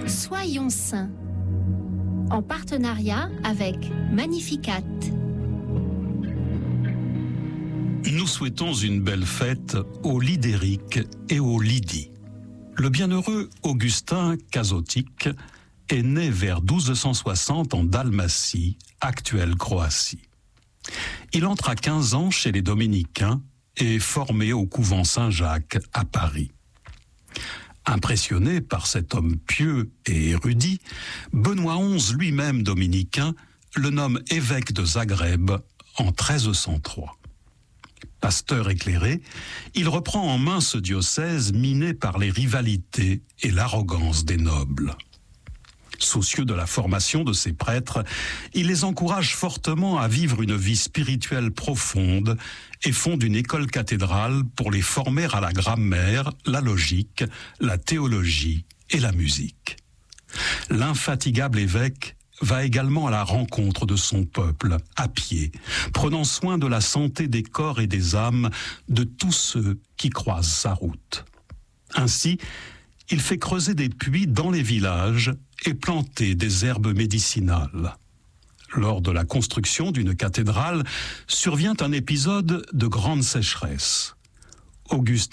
Soyons saints, en partenariat avec Magnificat. Nous souhaitons une belle fête aux Lydéric et aux Lydie. Le bienheureux Augustin Kazotic est né vers 1260 en Dalmatie, actuelle Croatie. Il entre à 15 ans chez les Dominicains et est formé au couvent Saint-Jacques à Paris. Impressionné par cet homme pieux et érudit, Benoît XI, lui-même dominicain, le nomme évêque de Zagreb en 1303. Pasteur éclairé, il reprend en main ce diocèse miné par les rivalités et l'arrogance des nobles. Soucieux de la formation de ses prêtres, il les encourage fortement à vivre une vie spirituelle profonde et fonde une école cathédrale pour les former à la grammaire, la logique, la théologie et la musique. L'infatigable évêque va également à la rencontre de son peuple, à pied, prenant soin de la santé des corps et des âmes de tous ceux qui croisent sa route. Ainsi, il fait creuser des puits dans les villages et planter des herbes médicinales. Lors de la construction d'une cathédrale, survient un épisode de grande sécheresse. Augustin